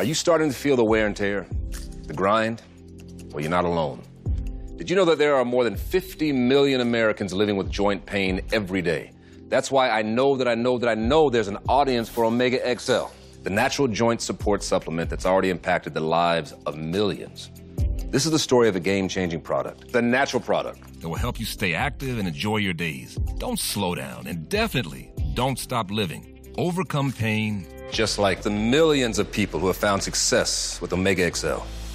Are you starting to feel the wear and tear? The grind? Well, you're not alone. Did you know that there are more than 50 million Americans living with joint pain every day? That's why I know there's an audience for Omega XL, the natural joint support supplement that's already impacted the lives of millions. This is the story of a game-changing product, the natural product that will help you stay active and enjoy your days. Don't slow down, and definitely don't stop living. Overcome pain, just like the millions of people who have found success with Omega XL.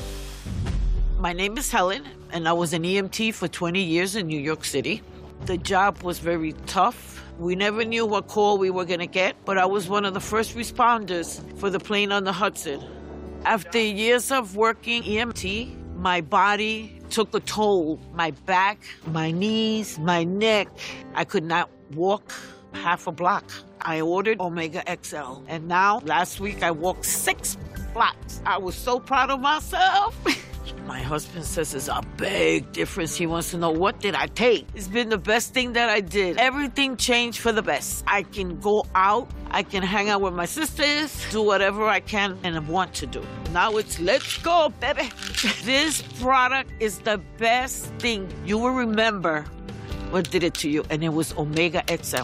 My name is Helen, and I was an EMT for 20 years in New York City. The job was very tough. We never knew what call we were going to get, but I was one of the first responders for the plane on the Hudson. After years of working EMT, my body took a toll. My back, my knees, my neck. I could not walk half a block. I ordered Omega XL, and now, last week, I walked 6 blocks. I was so proud of myself. My husband says it's a big difference. He wants to know, what did I take? It's been the best thing that I did. Everything changed for the best. I can go out. I can hang out with my sisters, do whatever I can and want to do. Now it's let's go, baby. This product is the best thing. You will remember what did it to you, and it was Omega XL.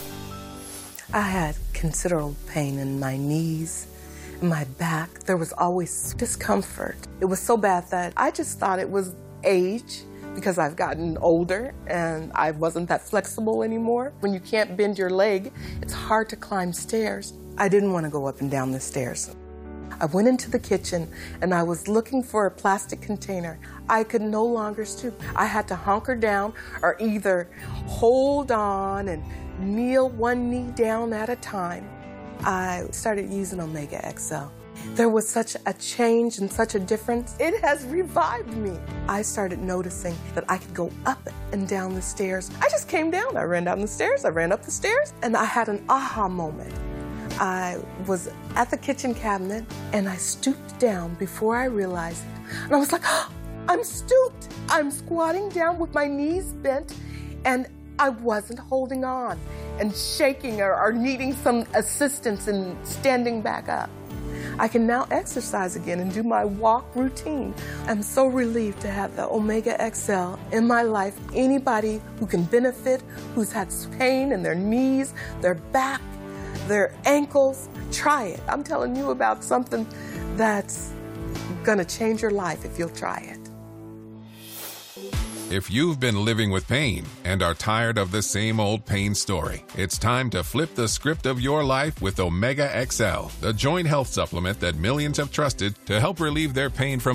I had considerable pain in my knees, in my back. There was always discomfort. It was so bad that I just thought it was age because I've gotten older and I wasn't that flexible anymore. When you can't bend your leg, it's hard to climb stairs. I didn't want to go up and down the stairs. I went into the kitchen and I was looking for a plastic container. I could no longer stoop. I had to hunker down or either hold on and kneel one knee down at a time. I started using Omega XL. There was such a change and such a difference. It has revived me. I started noticing that I could go up and down the stairs. I just came down. I ran down the stairs. I ran up the stairs, and I had an aha moment. I was at the kitchen cabinet, and I stooped down before I realized it. And I was like, oh, I'm stooped. I'm squatting down with my knees bent, and I wasn't holding on and shaking or needing some assistance in standing back up. I can now exercise again and do my walk routine. I'm so relieved to have the Omega XL in my life. Anybody who can benefit, who's had pain in their knees, their back, their ankles, try it. I'm telling you about something that's gonna change your life if you'll try it. If you've been living with pain and are tired of the same old pain story, it's time to flip the script of your life with Omega XL, the joint health supplement that millions have trusted to help relieve their pain from